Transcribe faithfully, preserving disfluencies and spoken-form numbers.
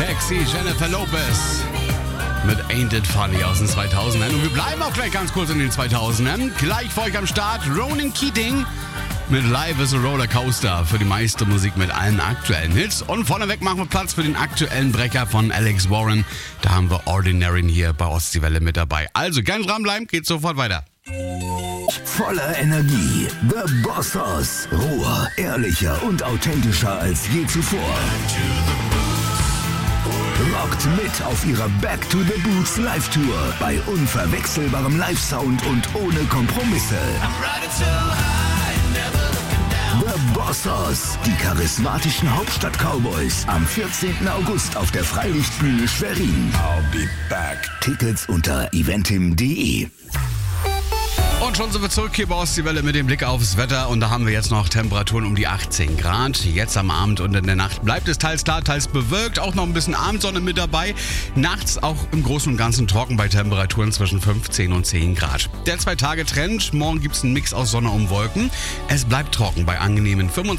Sexy Jennifer Lopez mit Ain't It Funny aus den zweitausendern. Und wir bleiben auch gleich ganz kurz in den zweitausendern. Gleich für euch am Start Ronan Keating mit Live is a Rollercoaster für die meiste Musik mit allen aktuellen Hits. Und vorneweg machen wir Platz für den aktuellen Brecher von Alex Warren. Da haben wir Ordinary hier bei Ostseewelle mit dabei. Also gern dranbleiben, geht sofort weiter. Voller Energie. The Boss Hoss. Roher, ehrlicher und authentischer als je zuvor. Rockt mit auf ihrer Back to the Boots Live-Tour bei unverwechselbarem Live-Sound und ohne Kompromisse. The Boss Hoss, die charismatischen Hauptstadt-Cowboys am vierzehnten August auf der Freilichtbühne Schwerin. I'll be back. Tickets unter eventim punkt de. Und schon sind wir zurück hier bei Ostseewelle mit dem Blick aufs Wetter. Und da haben wir jetzt noch Temperaturen um die achtzehn Grad. Jetzt am Abend und in der Nacht bleibt es teils klar, teils bewölkt. Auch noch ein bisschen Abendsonne mit dabei. Nachts auch im Großen und Ganzen trocken bei Temperaturen zwischen fünfzehn und zehn Grad. Der Zwei-Tage-Trend. Morgen gibt es einen Mix aus Sonne und Wolken. Es bleibt trocken bei angenehmen fünfundzwanzig